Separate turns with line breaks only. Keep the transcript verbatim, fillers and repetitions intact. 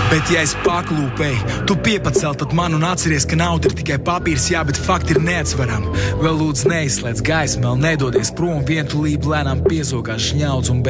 Bet ja es paklūpēju, tu piepacel tad man un atceries, ka nauda ir tikai papīrs, jā, bet fakti ir neatsveram. Vēl lūdzu neizslēdz gaismu, vēl nedodies prom, vientulība lēnām piezogās šņauds un